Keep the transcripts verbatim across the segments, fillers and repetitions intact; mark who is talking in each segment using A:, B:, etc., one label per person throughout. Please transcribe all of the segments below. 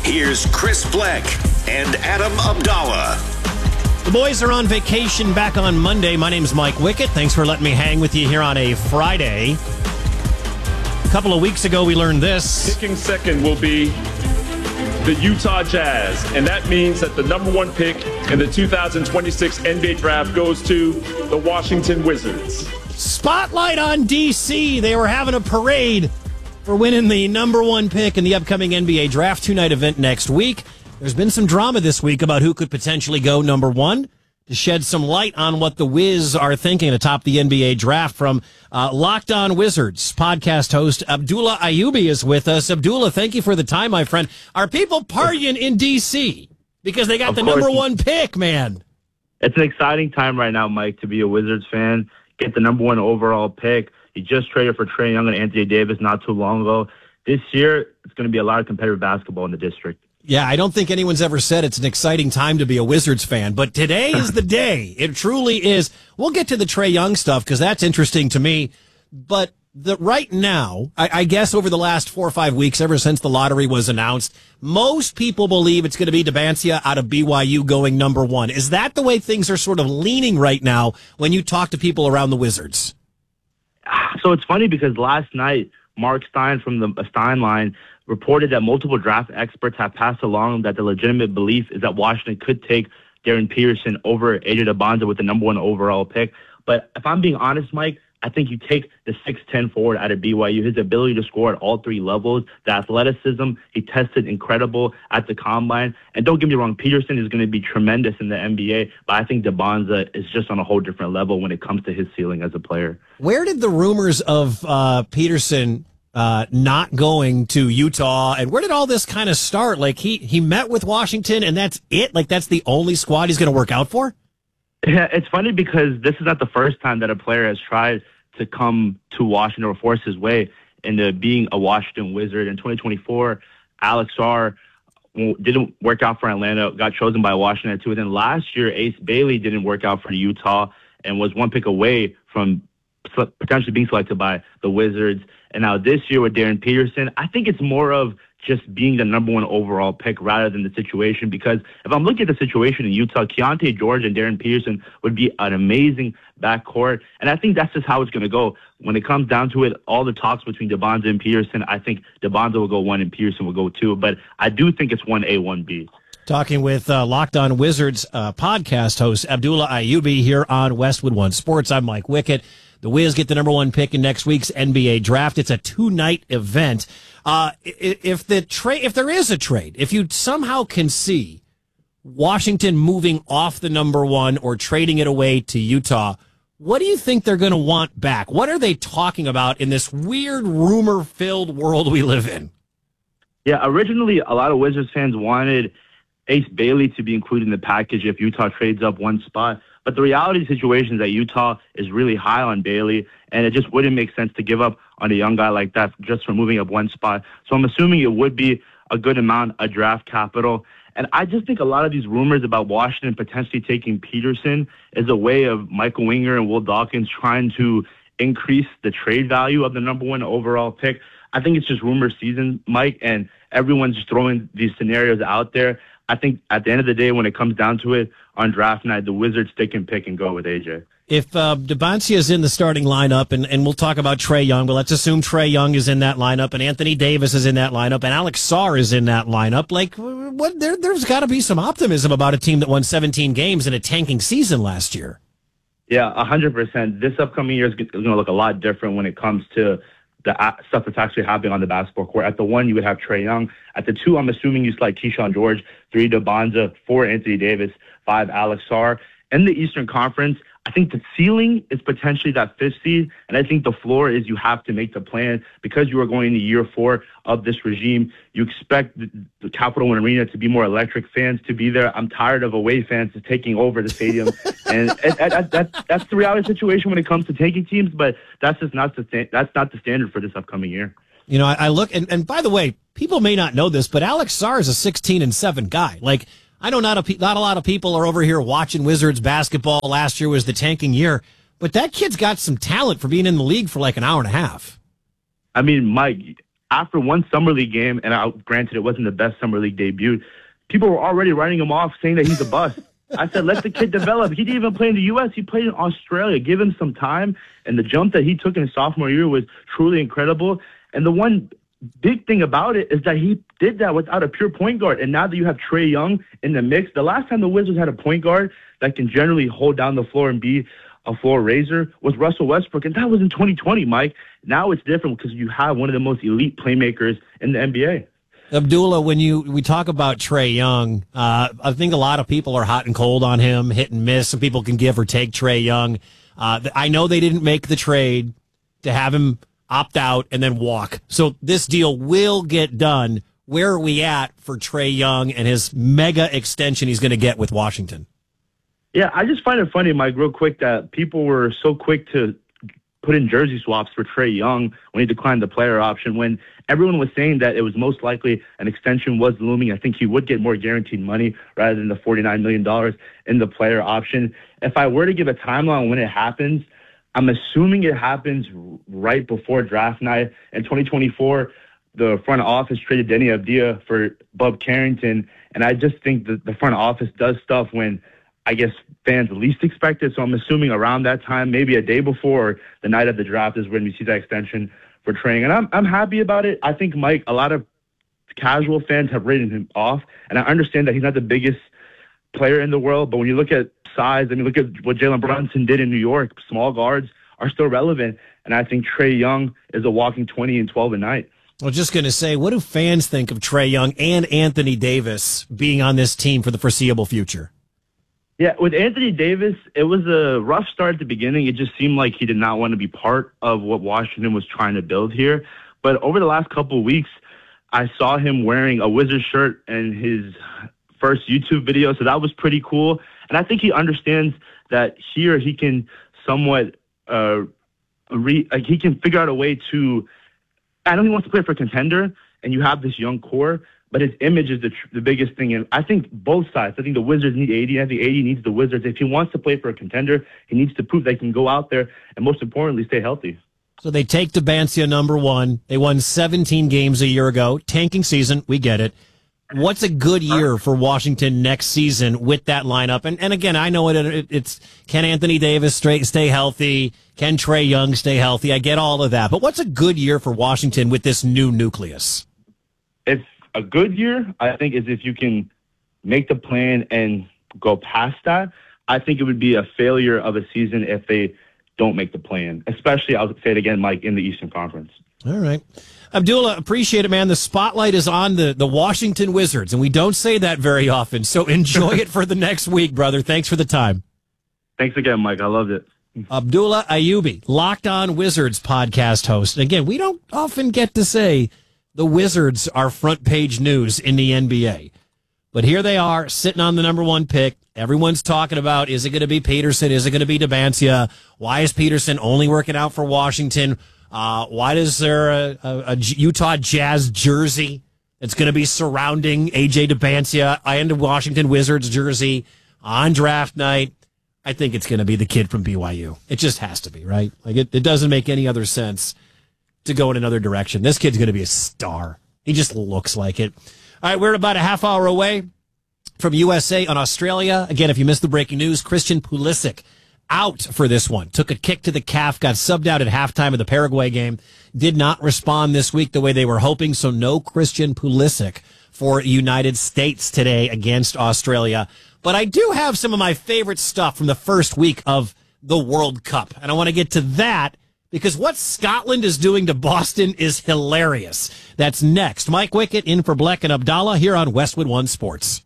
A: Here's Chris Fleck and Adam Abdallah.
B: The boys are on vacation back on Monday. My name's Mike Wickett. Thanks for letting me hang with you here on a Friday. A couple of weeks ago, we learned this.
C: Picking second will be the Utah Jazz, and that means that the number one pick in the two thousand twenty-six N B A draft goes to the Washington Wizards.
B: Spotlight on D C. They were having a parade for winning the number one pick in the upcoming N B A draft two-night event next week. There's been some drama this week about who could potentially go number one. To shed some light on what the Wiz are thinking atop the N B A draft, from uh, Locked On Wizards podcast host Abdullah Ayyubi is with us. Abdullah, thank you for the time, my friend. Are people partying in D C because they got
D: of
B: the
D: course.
B: number one pick, man?
D: It's an exciting time right now, Mike, to be a Wizards fan. Get the number one overall pick. You just traded for Trae Young and Anthony Davis not too long ago. This year, it's going to be a lot of competitive basketball in the district.
B: Yeah, I don't think anyone's ever said it's an exciting time to be a Wizards fan, but today is the day. It truly is. We'll get to the Trae Young stuff because that's interesting to me. But the right now, I, I guess over the last four or five weeks, ever since the lottery was announced, most people believe it's going to be Debancia out of B Y U going number one. Is that the way things are sort of leaning right now when you talk to people around the Wizards?
D: So it's funny because last night, Mark Stein from the Stein line reported that multiple draft experts have passed along that the legitimate belief is that Washington could take Darren Peterson over A J Debonza with the number one overall pick. But if I'm being honest, Mike, I think you take the six ten forward out of B Y U, his ability to score at all three levels, the athleticism, he tested incredible at the combine. And don't get me wrong, Peterson is going to be tremendous in the N B A, but I think Debonza is just on a whole different level when it comes to his ceiling as a player.
B: Where did the rumors of uh, Peterson uh, not going to Utah, and where did all this kind of start? Like, he, he met with Washington, and that's it? Like, that's the only squad he's going to work out for?
D: Yeah, it's funny because this is not the first time that a player has tried to come to Washington or force his way into being a Washington Wizard. In twenty twenty-four, Alex Sarr didn't work out for Atlanta, got chosen by Washington too. And then last year, Ace Bailey didn't work out for Utah and was one pick away from potentially being selected by the Wizards. And now this year with Darren Peterson, I think it's more of just being the number one overall pick rather than the situation. Because if I'm looking at the situation in Utah, Keontae George and Darren Peterson would be an amazing backcourt. And I think that's just how it's going to go. When it comes down to it, all the talks between Debonza and Peterson, I think Debonza will go one and Peterson will go two. But I do think it's one A, one B.
B: Talking with uh, Locked On Wizards uh, podcast host Abdullah Ayyubi here on Westwood One Sports. I'm Mike Wickett. The Wiz get the number one pick in next week's N B A draft. It's a two-night event. Uh, if the trade, if there is a trade, if you somehow can see Washington moving off the number one or trading it away to Utah, what do you think they're going to want back? What are they talking about in this weird rumor-filled world we live in?
D: Yeah, originally a lot of Wizards fans wanted Ace Bailey to be included in the package if Utah trades up one spot. But the reality of the situation is that Utah is really high on Bailey, and it just wouldn't make sense to give up on a young guy like that just for moving up one spot. So I'm assuming it would be a good amount of draft capital. And I just think a lot of these rumors about Washington potentially taking Peterson is a way of Michael Winger and Will Dawkins trying to increase the trade value of the number one overall pick. I think it's just rumor season, Mike, and everyone's just throwing these scenarios out there. I think at the end of the day, when it comes down to it, on draft night, the Wizards stick and pick and go with A J.
B: If uh, Debancia is in the starting lineup, and, and we'll talk about Trae Young, but let's assume Trae Young is in that lineup, and Anthony Davis is in that lineup, and Alex Sarr is in that lineup, like, what? There, there's got to be some optimism about a team that won seventeen games in a tanking season last year.
D: Yeah, one hundred percent. This upcoming year is going to look a lot different when it comes to the stuff that's actually happening on the basketball court. At the one, you would have Trae Young. At the two, I'm assuming you select Keyshawn George. Three, Debonza. Four, Anthony Davis. Five, Alex Sarr. In the Eastern Conference, I think the ceiling is potentially that fifth seed, and I think the floor is you have to make the plan. Because you are going into year four of this regime, you expect the, the Capital One Arena to be more electric, fans to be there. I'm tired of away fans taking over the stadium, and, and, and that, that's the reality situation when it comes to tanking teams, but that's just not the, that's not the standard for this upcoming year.
B: You know, I, I look, and, and by the way, people may not know this, but Alex Sarr is a sixteen and seven guy. Like, I know not a, not a lot of people are over here watching Wizards basketball. Last year was the tanking year, but that kid's got some talent for being in the league for like an hour and a half.
D: I mean, Mike, after one summer league game, and I, granted it wasn't the best summer league debut, people were already writing him off, saying that he's a bust. I said, let the kid develop. He didn't even play in the U S. He played in Australia. Give him some time. And the jump that he took in his sophomore year was truly incredible. And the one big thing about it is that he did that without a pure point guard. And now that you have Trae Young in the mix, the last time the Wizards had a point guard that can generally hold down the floor and be a floor raiser was Russell Westbrook. And that was in twenty twenty, Mike. Now it's different because you have one of the most elite playmakers in the N B A.
B: Abdullah, when you we talk about Trae Young, uh, I think a lot of people are hot and cold on him, hit and miss. Some people can give or take Trae Young. Uh, I know they didn't make the trade to have him opt out and then walk. So this deal will get done. Where are we at for Trae Young and his mega extension he's going to get with Washington?
D: Yeah, I just find it funny, Mike, real quick, that people were so quick to put in jersey swaps for Trae Young when he declined the player option, when everyone was saying that it was most likely an extension was looming. I think he would get more guaranteed money rather than the forty-nine million dollars in the player option. If I were to give a timeline when it happens, I'm assuming it happens right before draft night. In twenty twenty-four, the front office traded Denny Avdia for Bub Carrington, and I just think that the front office does stuff when I guess fans least expect it. So I'm assuming around that time, maybe a day before or the night of the draft is when we see that extension for Trae. And I'm I'm happy about it. I think, Mike, a lot of casual fans have written him off, and I understand that he's not the biggest player in the world, but when you look at size, I mean, look at what Jalen Brunson did in New York. Small guards are still relevant, and I think Trae Young is a walking twenty and twelve a night.
B: I was just going to say, what do fans think of Trae Young and Anthony Davis being on this team for the foreseeable future?
D: Yeah, with Anthony Davis, it was a rough start at the beginning. It just seemed like he did not want to be part of what Washington was trying to build here. But over the last couple of weeks, I saw him wearing a Wizards shirt in his first YouTube video, so that was pretty cool. And I think he understands that here he can somewhat uh, re- like he can figure out a way to – I know he wants to play for a contender, and you have this young core, but his image is the tr- the biggest thing. And I think both sides. I think the Wizards need A D. I think A D needs the Wizards. If he wants to play for a contender, he needs to prove they can go out there and, most importantly, stay healthy.
B: So they take Debancia number one. They won seventeen games a year ago. Tanking season, we get it. What's a good year for Washington next season with that lineup? And and again, I know it, it, it's can Anthony Davis stay, stay healthy? Can Trae Young stay healthy? I get all of that. But what's a good year for Washington with this new nucleus?
D: It's a good year, I think, is if you can make the plan and go past that. I think it would be a failure of a season if they don't make the plan, especially, I'll say it again, Mike, in the Eastern Conference.
B: All right. Abdullah, appreciate it, man. The spotlight is on the, the Washington Wizards, and we don't say that very often, so enjoy it for the next week, brother. Thanks for the time.
D: Thanks again, Mike. I loved it.
B: Abdullah Ayyubi, Locked On Wizards podcast host. And again, we don't often get to say the Wizards are front page news in the N B A. But here they are, sitting on the number one pick. Everyone's talking about, is it going to be Peterson? Is it going to be Debancia? Why is Peterson only working out for Washington? Uh, why is there a, a, a Utah Jazz jersey that's going to be surrounding A J Debancia and a Washington Wizards jersey on draft night? I think it's going to be the kid from B Y U. It just has to be, right? Like it, it doesn't make any other sense to go in another direction. This kid's going to be a star. He just looks like it. All right, we're about a half hour away from U S A on Australia. Again, if you missed the breaking news, Christian Pulisic out for this one. Took a kick to the calf, got subbed out at halftime of the Paraguay game. Did not respond this week the way they were hoping, so no Christian Pulisic for United States today against Australia. But I do have some of my favorite stuff from the first week of the World Cup, and I want to get to that because what Scotland is doing to Boston is hilarious. That's next. Mike Wickett in for Bleck and Abdallah here on Westwood One Sports.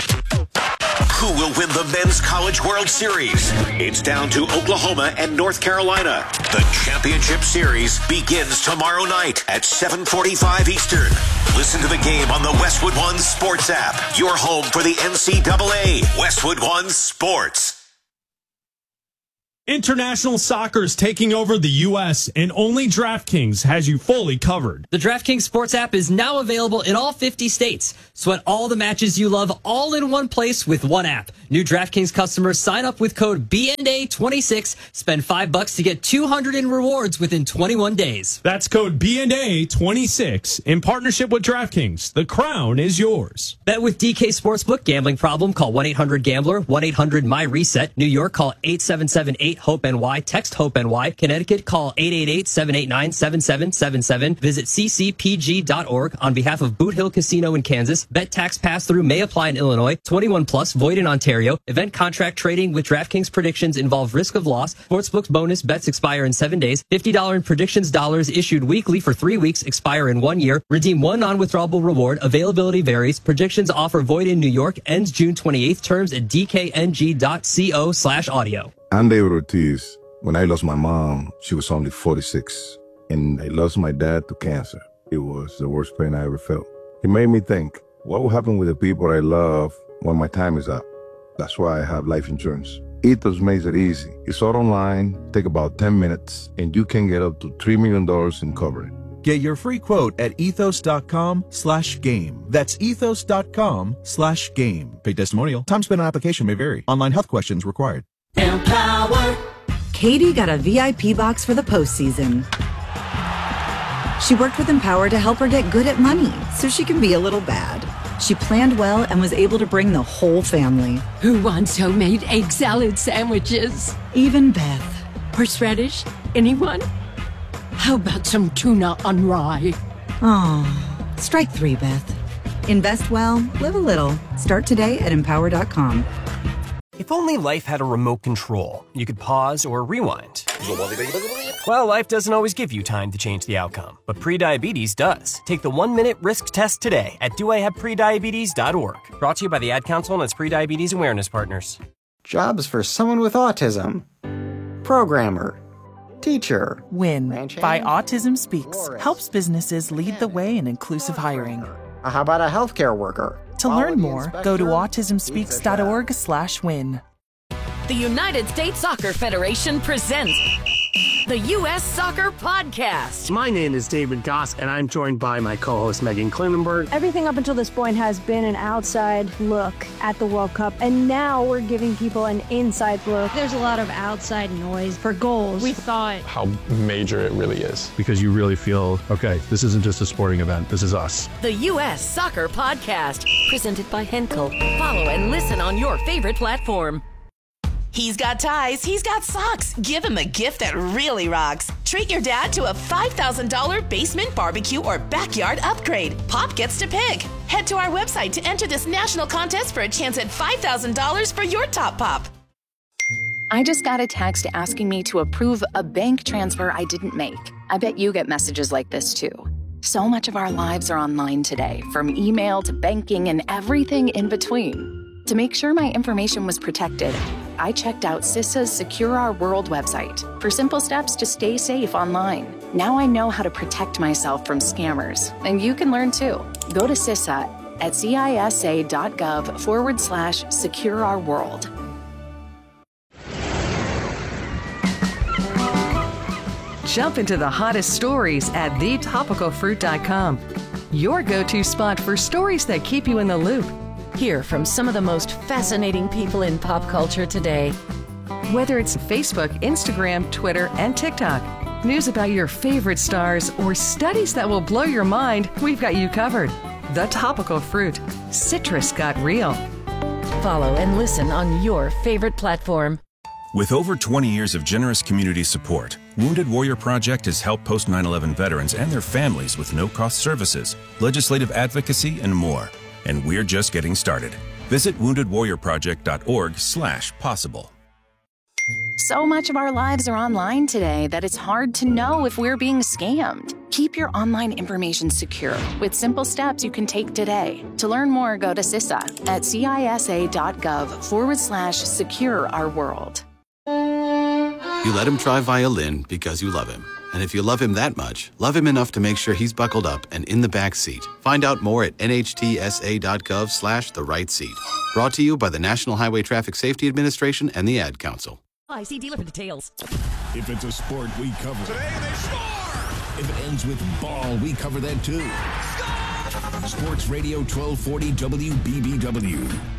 A: Who will win the Men's College World Series? It's down to Oklahoma and North Carolina. The championship series begins tomorrow night at seven forty-five Eastern. Listen to the game on the Westwood One Sports app. Your home for the N C double A. Westwood One Sports.
E: International soccer is taking over the U S, and only DraftKings has you fully covered.
F: The DraftKings Sports app is now available in all fifty states. Sweat all the matches you love all in one place with one app. New DraftKings customers sign up with code B N A twenty-six, spend five bucks to get two hundred in rewards within twenty-one days.
E: That's code B N A twenty-six in partnership with DraftKings. The crown is yours.
F: Bet with D K Sportsbook. Gambling problem? Call one eight hundred gambler, one eight hundred my reset. New York, call eight seven seven eight hope N Y. Text HOPE N Y. Connecticut, call eight eight eight, seven eight nine, seven seven seven seven. Visit c c p g dot org on behalf of Boot Hill Casino in Kansas. Bet tax pass-through may apply in Illinois. twenty-one plus, void in Ontario. Event contract trading with DraftKings predictions involve risk of loss. Sportsbook's bonus bets expire in seven days. fifty dollars in predictions dollars issued weekly for three weeks, expire in one year. Redeem one non-withdrawable reward. Availability varies. Predictions offer void in New York. Ends June twenty-eighth. Terms at d k n g dot co slash audio.
G: I'm David Ortiz. When I lost my mom, she was only forty-six. And I lost my dad to cancer. It was the worst pain I ever felt. It made me think, what will happen with the people I love when my time is up? That's why I have life insurance. Ethos makes it easy. It's all online, take about ten minutes, and you can get up to three million dollars in coverage.
H: Get your free quote at ethos.com slash game. That's ethos.com slash game. Paid testimonial. Time spent on application may vary. Online health questions required.
I: Empower. Katie got a V I P box for the postseason. She worked with Empower to help her get good at money so she can be a little bad. She planned well and was able to bring the whole family.
J: Who wants homemade egg salad sandwiches?
I: Even Beth.
J: Horseradish? Anyone? How about some tuna on rye?
I: Oh, strike three, Beth. Invest well, live a little. Start today at empower dot com.
K: If only life had a remote control, you could pause or rewind. Well, life doesn't always give you time to change the outcome, but prediabetes does. Take the one-minute risk test today at do I have prediabetes dot org. Brought to you by the Ad Council and its prediabetes awareness partners.
L: Jobs for someone with autism. Programmer. Teacher.
M: WIN by Autism Speaks helps businesses lead the way in inclusive hiring.
L: How about a healthcare worker?
M: To learn more, go to autism speaks dot org slash win.
N: The United States Soccer Federation presents the U S Soccer Podcast.
O: My name is David Goss, and I'm joined by my co-host Megan Klinenberg.
P: Everything up until this point has been an outside look at the World Cup, and now we're giving people an inside look.
Q: There's a lot of outside noise for goals.
R: We thought
S: how major it really is.
T: Because you really feel, okay, this isn't just a sporting event, this is us.
N: The U S Soccer Podcast, presented by Henkel. Follow and listen on your favorite platform.
U: He's got ties, he's got socks. Give him a gift that really rocks. Treat your dad to a five thousand dollars basement barbecue or backyard upgrade. Pop gets to pick. Head to our website to enter this national contest for a chance at five thousand dollars for your top pop.
V: I just got a text asking me to approve a bank transfer I didn't make. I bet you get messages like this too. So much of our lives are online today, from email to banking and everything in between. To make sure my information was protected, I checked out CISA's Secure Our World website for simple steps to stay safe online. Now I know how to protect myself from scammers, and you can learn too. Go to CISA at cisa.gov forward slash secure our world.
W: Jump into the hottest stories at the topical fruit dot com. Your go-to spot for stories that keep you in the loop.
J: Hear from some of the most fascinating people in pop culture today.
W: Whether it's Facebook, Instagram, Twitter, and TikTok, news about your favorite stars, or studies that will blow your mind, we've got you covered. The Topical Fruit. Citrus got real.
J: Follow and listen on your favorite platform.
X: With over twenty years of generous community support, Wounded Warrior Project has helped post nine eleven veterans and their families with no-cost services, legislative advocacy, and more. And we're just getting started. Visit wounded warrior project dot org slash possible.
V: So much of our lives are online today that it's hard to know if we're being scammed. Keep your online information secure with simple steps you can take today. To learn more, go to CISA at cisa.gov forward slash secure our world.
Y: You let him try violin because you love him. And if you love him that much, love him enough to make sure he's buckled up and in the back seat. Find out more at nhtsa.gov slash the right seat. Brought to you by the National Highway Traffic Safety Administration and the Ad Council.
J: I see dealer for details.
A: If it's a sport, we cover it.
B: Today they score!
A: If it ends with ball, we cover that too. Score! Sports Radio twelve forty W B B W.